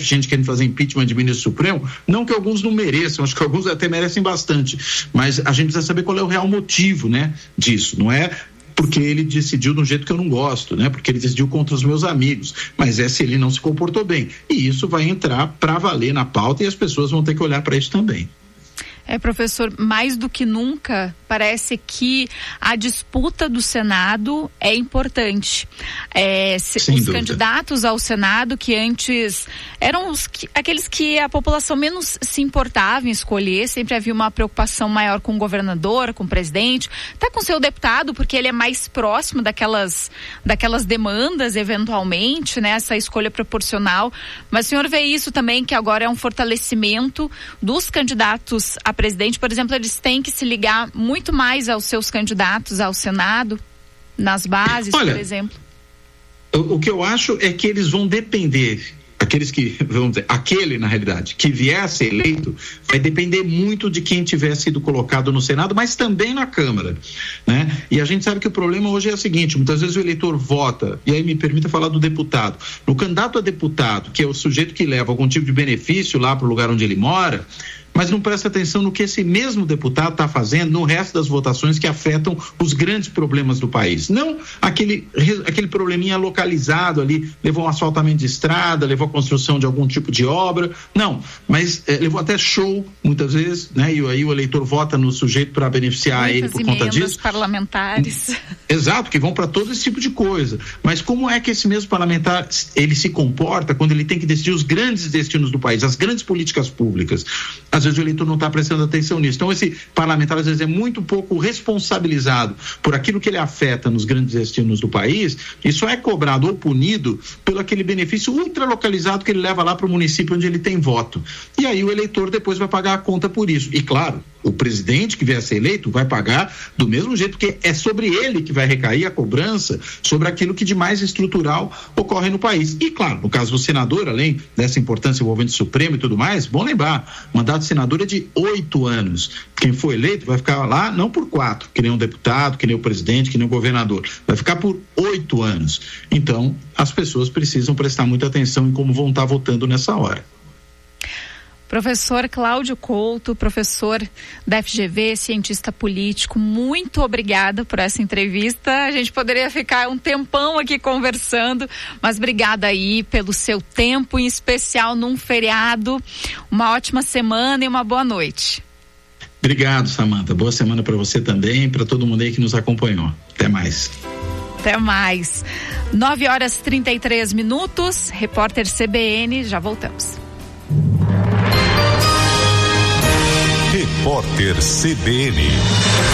gente querendo fazer impeachment de ministro supremo, não que alguns não mereçam, acho que alguns até merecem bastante, mas a gente precisa saber qual é o real motivo, né, disso, não é porque ele decidiu de um jeito que eu não gosto, né? Porque ele decidiu contra os meus amigos, mas é se ele não se comportou bem. E isso vai entrar para valer na pauta e as pessoas vão ter que olhar para isso também. Professor, mais do que nunca, parece que a disputa do Senado é importante. Os candidatos ao Senado, que antes eram aqueles que a população menos se importava em escolher, sempre havia uma preocupação maior com o governador, com o presidente, até com o seu deputado, porque ele é mais próximo daquelas demandas, eventualmente, né, essa escolha proporcional. Mas o senhor vê isso também, que agora é um fortalecimento dos candidatos a presidente, por exemplo, eles têm que se ligar muito mais aos seus candidatos ao Senado, nas bases, por exemplo? O que eu acho é que eles vão depender, aquele, na realidade, que vier a ser eleito, vai depender muito de quem tiver sido colocado no Senado, mas também na Câmara, né? E a gente sabe que o problema hoje é o seguinte, muitas vezes o eleitor vota, e aí me permita falar do deputado, no candidato a deputado, que é o sujeito que leva algum tipo de benefício lá para o lugar onde ele mora, mas não presta atenção no que esse mesmo deputado está fazendo no resto das votações que afetam os grandes problemas do país. Não aquele probleminha localizado ali, levou um asfaltamento de estrada, levou a construção de algum tipo de obra, não, mas levou até show, muitas vezes, né? E aí o eleitor vota no sujeito para beneficiar ele por conta disso. Parlamentares. Exato, que vão para todo esse tipo de coisa. Mas como é que esse mesmo parlamentar, ele se comporta quando ele tem que decidir os grandes destinos do país, as grandes políticas públicas? Às vezes o eleitor não está prestando atenção nisso. Então esse parlamentar às vezes é muito pouco responsabilizado por aquilo que ele afeta nos grandes destinos do país e só é cobrado ou punido pelo aquele benefício ultralocalizado que ele leva lá para o município onde ele tem voto. E aí o eleitor depois vai pagar a conta por isso. E claro, o presidente que vier a ser eleito vai pagar do mesmo jeito, porque é sobre ele que vai recair a cobrança sobre aquilo que de mais estrutural ocorre no país. E claro, no caso do senador, além dessa importância envolvendo o Supremo e tudo mais, bom lembrar, o mandato de senador é de 8 anos. Quem for eleito vai ficar lá não por 4, que nem um deputado, que nem o presidente, que nem o governador. Vai ficar por 8 anos. Então, as pessoas precisam prestar muita atenção em como vão estar votando nessa hora. Professor Cláudio Couto, professor da FGV, cientista político, muito obrigada por essa entrevista. A gente poderia ficar um tempão aqui conversando, mas obrigada aí pelo seu tempo, em especial num feriado. Uma ótima semana e uma boa noite. Obrigado, Samanta. Boa semana para você também e para todo mundo aí que nos acompanhou. Até mais. Até mais. 9h33. Repórter CBN, já voltamos. Repórter CBN.